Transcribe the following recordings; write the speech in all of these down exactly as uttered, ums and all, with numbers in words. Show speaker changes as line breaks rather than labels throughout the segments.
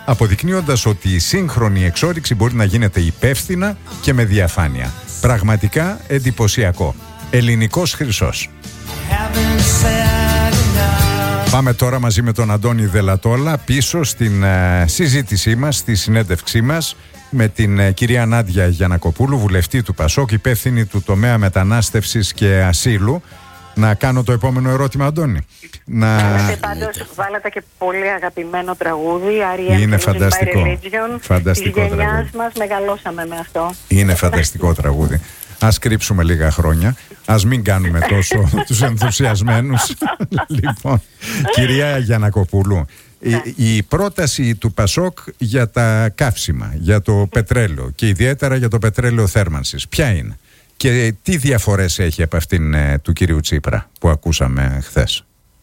αποδεικνύοντας ότι η σύγχρονη εξόρυξη μπορεί να γίνεται υπεύθυνα και με διαφάνεια. Πραγματικά εντυπωσιακό. Ελληνικός χρυσός. Πάμε τώρα μαζί με τον Αντώνη Δελατόλα πίσω στην ε, συζήτησή μας, στη συνέντευξή μας με την ε, κυρία Νάντια Γιαννακοπούλου, βουλευτή του Πασόκ, υπεύθυνη του τομέα μετανάστευσης και ασύλου. Να κάνω το επόμενο ερώτημα, Αντώνη. Να...
Βάλατε πάντως, βάλατε και πολύ αγαπημένο τραγούδι, Άρια.
Είναι φανταστικό. Φανταστικό
της γενιάς μας, μεγαλώσαμε με αυτό.
Είναι φανταστικό τραγούδι. Ας κρύψουμε λίγα χρόνια. Ας μην κάνουμε τόσο τους ενθουσιασμένους. Λοιπόν, κυρία Γιαννακοπούλου,
ναι.
η, η πρόταση του Πασόκ για τα καύσιμα, για το πετρέλαιο και ιδιαίτερα για το πετρέλαιο θέρμανσης, ποια είναι και τι διαφορές έχει από αυτήν ε, του κυρίου Τσίπρα που ακούσαμε χθες?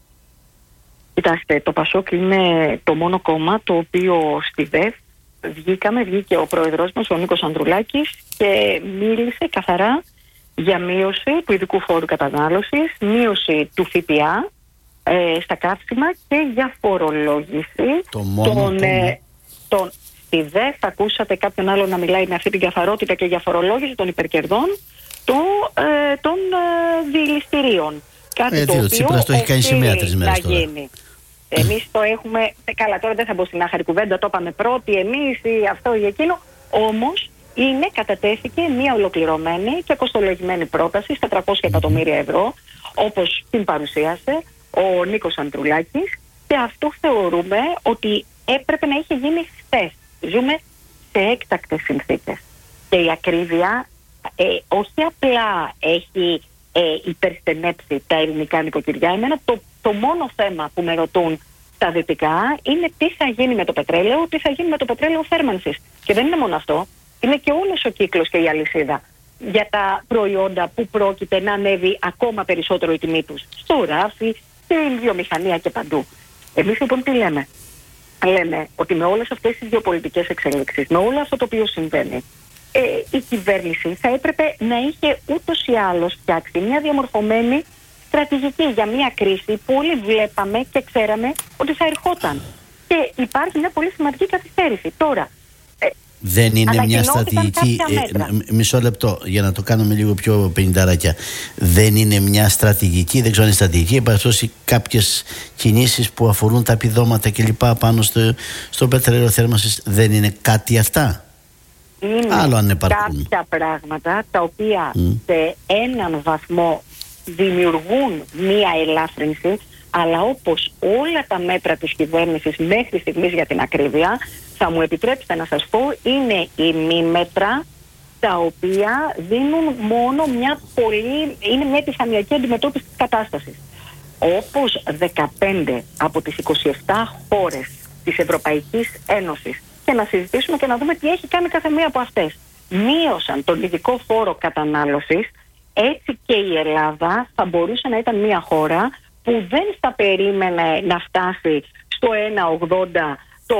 Κοιτάξτε, το Πασόκ είναι το μόνο κόμμα το οποίο στη ΔΕΦ βγήκαμε, βγήκε ο πρόεδρος μας, ο Νίκος Ανδρουλάκης, και μίλησε καθαρά για μείωση του ειδικού φόρου κατανάλωσης, μείωση του ΦΠΑ ε, στα καύσιμα και για φορολόγηση
το μόνο
των, ε, των, στη ΔΕΦ ακούσατε κάποιον άλλο να μιλάει με αυτή την καθαρότητα και για φορολόγηση των υπερκερδών το, ε, των ε, διελιστηρίων. Κάτι
ε,
το οποίο
Τσίπρας το έχει κάνει σημαία τρεις μέρες τώρα.
Γίνει. Εμείς το έχουμε, καλά τώρα δεν θα μπω στην άχαρη κουβέντα, το είπαμε πρώτοι εμείς ή αυτό ή εκείνο, όμως είναι, κατατέθηκε μια ολοκληρωμένη και κοστολογημένη πρόταση στα τριακόσια εκατομμύρια ευρώ, όπως την παρουσίασε ο Νίκος Ανδρουλάκης, και αυτό θεωρούμε ότι έπρεπε να είχε γίνει χθες. Ζούμε σε έκτακτες συνθήκες και η ακρίβεια ε, όχι απλά έχει ε, υπερστενέψει τα ελληνικά νοικοκυριά. Εμένα το, το μόνο θέμα που με ρωτούν στα δυτικά είναι τι θα γίνει με το πετρέλαιο, τι θα γίνει με το πετρέλαιο θέρμανσης. Και δεν είναι μόνο αυτό, είναι και όλος ο κύκλος και η αλυσίδα για τα προϊόντα που πρόκειται να ανέβει ακόμα περισσότερο η τιμή τους. Στο ράφι, στην βιομηχανία και παντού. Εμείς λοιπόν τι λέμε? Λέμε ότι με όλες αυτές τις γεωπολιτικές εξελίξεις, με όλο αυτό το οποίο συμβαίνει, ε, η κυβέρνηση θα έπρεπε να είχε ούτως ή άλλως φτιάξει μια διαμορφωμένη στρατηγική για μια κρίση που όλοι βλέπαμε και ξέραμε ότι θα ερχόταν. Και υπάρχει μια πολύ σημαντική καθυστέρηση. Τώρα, ε,
δεν είναι μια στρατηγική, ε, μισό λεπτό για να το κάνουμε λίγο πιο πενηντάρακια, δεν είναι μια στρατηγική, δεν ξέρω αν είναι στρατηγική, επαρχώς κάποιες κινήσεις που αφορούν τα επιδόματα κλπ. Πάνω στο, στο πετρέλαιο θέρμανσης, δεν είναι κάτι αυτά?
Είναι
άλλο αν υπάρχουν
κάποια πράγματα τα οποία mm. σε έναν βαθμό δημιουργούν μία ελάφρυνση, αλλά όπως όλα τα μέτρα της κυβέρνησης μέχρι στιγμής για την ακρίβεια, θα μου επιτρέψετε να σας πω, είναι ημίμετρα τα οποία δίνουν μόνο μια πολύ, είναι μια επιφανειακή αντιμετώπιση της κατάστασης. Όπως δεκαπέντε από τις είκοσι επτά χώρες της Ευρωπαϊκής Ένωσης, και να συζητήσουμε και να δούμε τι έχει κάνει κάθε μία από αυτές, μείωσαν τον ειδικό φόρο κατανάλωσης, έτσι και η Ελλάδα θα μπορούσε να ήταν μια χώρα που δεν θα περίμενε να φτάσει στο ένα ογδόντα το,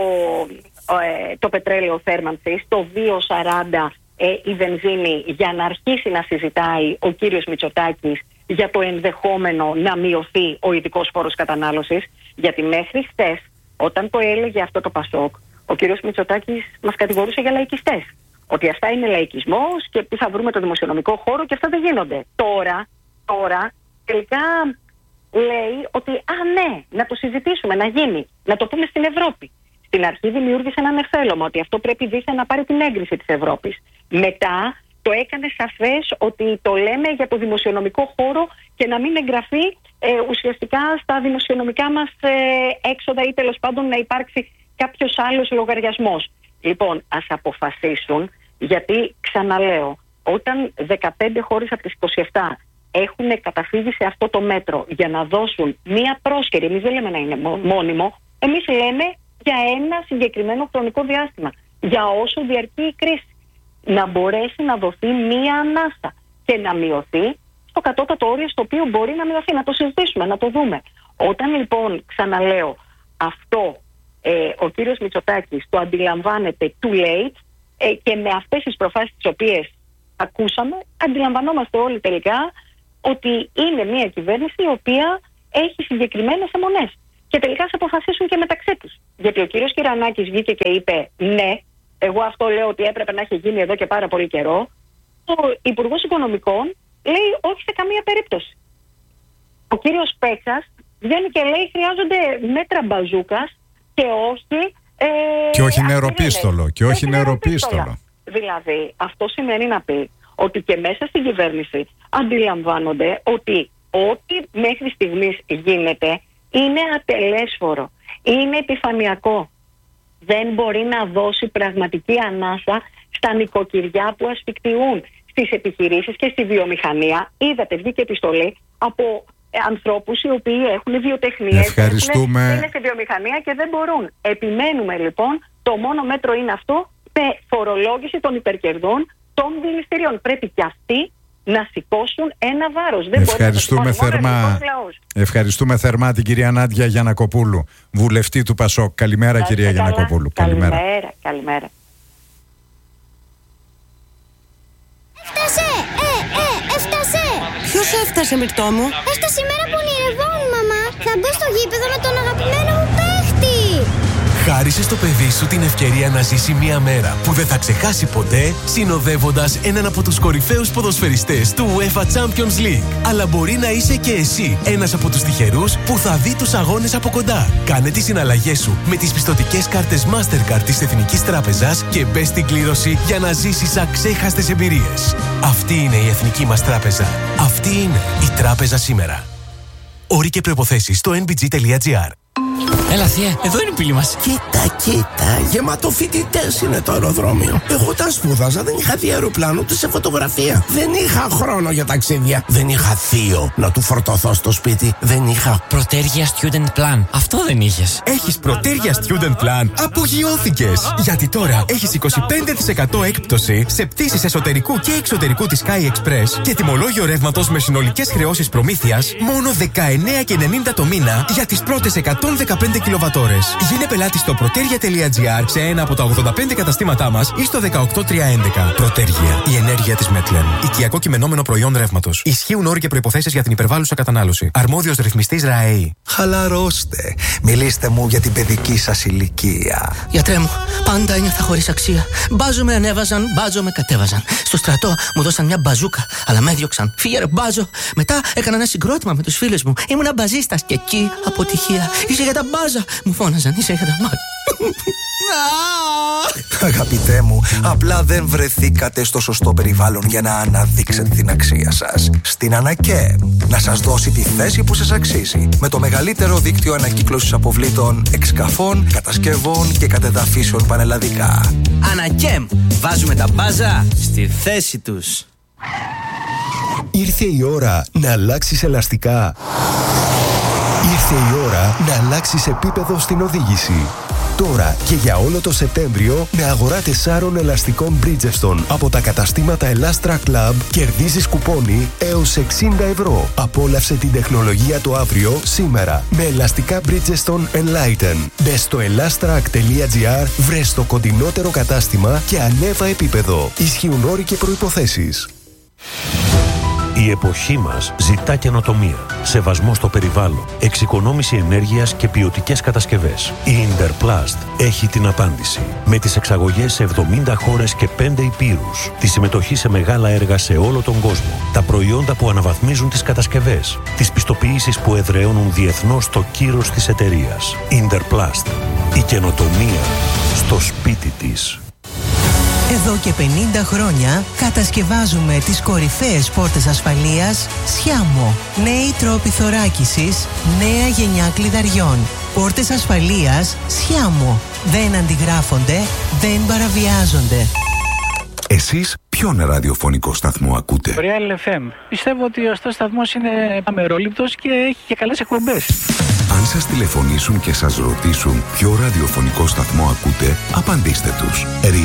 ε, το πετρέλαιο θέρμανσης, το δύο σαράντα ε, η βενζίνη, για να αρχίσει να συζητάει ο κύριος Μητσοτάκης για το ενδεχόμενο να μειωθεί ο ειδικός φόρος κατανάλωσης. Γιατί μέχρι χθες, όταν το έλεγε αυτό το Πασόκ, ο κύριος Μητσοτάκης μας κατηγορούσε για λαϊκιστές. Ότι αυτά είναι λαϊκισμός και που θα βρούμε το δημοσιονομικό χώρο και αυτά δεν γίνονται. Τώρα, τώρα τελικά λέει ότι α ναι, να το συζητήσουμε, να γίνει, να το πούμε στην Ευρώπη. Στην αρχή δημιούργησε έναν εφέλωμα ότι αυτό πρέπει δίθεν να πάρει την έγκριση της Ευρώπης. Μετά το έκανε σαφές ότι το λέμε για το δημοσιονομικό χώρο και να μην εγγραφεί ε, ουσιαστικά στα δημοσιονομικά μας ε, έξοδα ή τέλος πάντων να υπάρξει κάποιος άλλος λογαριασμός. Λοιπόν, ας αποφασίσουν, γιατί ξαναλέω, όταν δεκαπέντε χώρες από τις είκοσι επτά έχουν καταφύγει σε αυτό το μέτρο για να δώσουν μία πρόσκαιρη, εμείς δεν λέμε να είναι μόνιμο, εμείς λέμε για ένα συγκεκριμένο χρονικό διάστημα, για όσο διαρκεί η κρίση, να μπορέσει να δοθεί μία ανάσα και να μειωθεί στο κατώτατο όριο στο οποίο μπορεί να μειωθεί, να το συζητήσουμε, να το δούμε. Όταν λοιπόν, ξαναλέω, αυτό ε, ο κύριος Μητσοτάκης το αντιλαμβάνεται too late ε, και με αυτές τις προφάσεις τις οποίες ακούσαμε, αντιλαμβανόμαστε όλοι τελικά ότι είναι μια κυβέρνηση η οποία έχει συγκεκριμένες αιμονές. και τελικά σε αποφασίσουν και μεταξύ τους. Γιατί ο κύριος Κυρανάκης βγήκε και είπε ναι, εγώ αυτό λέω ότι έπρεπε να έχει γίνει εδώ και πάρα πολύ καιρό. Ο Υπουργός Οικονομικών λέει όχι σε καμία περίπτωση. Ο κύριος Πέτσας βγαίνει και λέει χρειάζονται μέτρα μπαζούκας και όχι... Ε,
και όχι νεροπίστολο. Και όχι νεροπίστολο.
Δηλαδή, αυτό σημαίνει να πει ότι και μέσα στην κυβέρνηση αντιλαμβάνονται ότι ό,τι μέχρι στιγμής γίνεται είναι ατελέσφορο, είναι επιφανειακό. Δεν μπορεί να δώσει πραγματική ανάσα στα νοικοκυριά που ασφικτιούν, στις επιχειρήσεις και στη βιομηχανία. Είδατε, βγήκε επιστολή από ανθρώπους οι οποίοι έχουν βιοτεχνίες,
Ευχαριστούμε.
είναι στη βιομηχανία και δεν μπορούν. Επιμένουμε λοιπόν, το μόνο μέτρο είναι αυτό, με φορολόγηση των υπερκερδών των δηληστηρίων. Πρέπει και αυτοί να σηκώσουν ένα βάρος. Δεν
Ευχαριστούμε θερμά. Ευχαριστούμε θερμά την κυρία Νάντια Γιαννακοπούλου, βουλευτή του Πασόκ. Καλημέρα, Ά, κυρία Γιαννακοπούλου.
Καλημέρα. Καλημέρα. Καλημέρα.
Έφτασε! Ε, ε, έφτασε!
Ποιος έφτασε, Μυρτώ μου?
Έφτασε η μέρα που ονειρευόμουν, μαμά. Θα μπω στο γήπεδο με τον αγαπημένο μου παίχτη.
Χάρισε στο παιδί σου την ευκαιρία να ζήσει μια μέρα που δεν θα ξεχάσει ποτέ, συνοδεύοντας έναν από τους κορυφαίους ποδοσφαιριστές του UEFA Champions League. Αλλά μπορεί να είσαι και εσύ ένας από τους τυχερούς που θα δει τους αγώνες από κοντά. Κάνε τις συναλλαγές σου με τις πιστωτικές κάρτες Mastercard της Εθνικής Τράπεζας και μπες στην κλήρωση για να ζήσεις αξέχαστες εμπειρίες. Αυτή είναι η Εθνική μας Τράπεζα. Αυτή είναι η Τράπεζα σήμερα. Όροι και προϋποθέσεις στο εν μπι τζι τελεία τζι άρ.
Έλα, θεία, εδώ είναι η πύλη μας.
Κοίτα, κοίτα, γεμάτο φοιτητές είναι το αεροδρόμιο. Εγώ όταν σπούδαζα δεν είχα δει αεροπλάνο ούτε σε φωτογραφία. Δεν είχα χρόνο για ταξίδια. Δεν είχα θείο να του φορτωθώ στο σπίτι. Δεν είχα.
Πρωτέργεια Student Plan. Αυτό δεν είχες.
Έχεις Πρωτέργεια Student Plan. Απογειώθηκες. Γιατί τώρα έχεις είκοσι πέντε τοις εκατό έκπτωση σε πτήσεις εσωτερικού και εξωτερικού της Sky Express και τιμολόγιο ρεύματος με συνολικές χρεώσεις προμήθειας μόνο δεκαεννέα και ενενήντα το μήνα για τις πρώτες εκατόν δεκαπέντε κιλοβατόρες. Γίνε πελάτη στο πρωτέργεια τελεία τζι άρ σε ένα από τα ογδόντα πέντε καταστήματά μας ή στο δεκαοκτώ τριακόσια έντεκα. Πρωτέργεια. Η ενέργεια της Μέτλεν. Οικιακό κειμενόμενο προϊόν ρεύματος. Ισχύουν όροι και προϋποθέσεις για την υπερβάλλουσα κατανάλωση. Αρμόδιος ρυθμιστής ΡΑΕΗ.
Χαλαρώστε. Μιλήστε μου για την παιδική σας ηλικία.
Γιατρέ μου, πάντα ένιωθα χωρίς αξία. Μπάζο με ανέβαζαν, μπάζο με κατέβαζαν. Στο στρατό μου δώσαν μια μπαζούκα, αλλά με έδιωξαν. Φύγε ρε μπάζο. Μετά έκανα ένα συγκρότημα με τους φίλους μου. Ήμουνα μπαζίστας και εκεί αποτυχία. Είσαι για τα μπάζα, μου φώναζαν. Είσαι για τα μάτια.
Αγαπητέ μου, απλά δεν βρεθήκατε στο σωστό περιβάλλον για να αναδείξετε την αξία σας. Στην Ανακέ, να σας δώσει τη θέση που σας αξίζει. Με το μεγαλύτερο δίκτυο ανακύκλωσης αποβλήτων, εξκαφών, κατασκευών και κατεδαφίσεων πανελλαδικά.
Ανακέμ, βάζουμε τα μπάζα στη θέση τους.
Ήρθε η ώρα να αλλάξεις ελαστικά. Ήρθε η ώρα να αλλάξεις επίπεδο στην οδήγηση. Τώρα και για όλο το Σεπτέμβριο με αγορά τεσσάρων ελαστικών Bridgestone από τα καταστήματα Elastra Club κερδίζεις κουπόνι έως εξήντα ευρώ. Απόλαυσε την τεχνολογία το αύριο σήμερα με ελαστικά Bridgestone Enlighten. Μπες στο elastrac τελεία τζι άρ, βρες το κοντινότερο κατάστημα και ανέβα επίπεδο. Ισχύουν όροι και προϋποθέσεις.
Η εποχή μας ζητά καινοτομία, σεβασμό στο περιβάλλον, εξοικονόμηση ενέργειας και ποιοτικές κατασκευές. Η Interplast έχει την απάντηση. Με τις εξαγωγές σε εβδομήντα χώρες και πέντε υπήρους, τη συμμετοχή σε μεγάλα έργα σε όλο τον κόσμο, τα προϊόντα που αναβαθμίζουν τις κατασκευές, τις πιστοποιήσεις που εδραιώνουν διεθνώς το κύρος της εταιρείας. Interplast. Η καινοτομία στο σπίτι της.
Εδώ και πενήντα χρόνια κατασκευάζουμε τις κορυφαίες πόρτες ασφαλείας Sciamo. Νέοι τρόποι θωράκισης, νέα γενιά κλειδαριών. Πόρτες ασφαλείας Sciamo. Δεν αντιγράφονται, δεν παραβιάζονται.
Εσείς ποιον ραδιοφωνικό σταθμό ακούτε?
Real εφ εμ. Πιστεύω ότι αυτός ο σταθμός είναι αμερόληπτος και έχει και καλές εκπομπές.
Αν σας τηλεφωνήσουν και σας ρωτήσουν ποιο ραδιοφωνικό σταθμό ακούτε, απαντήστε τους.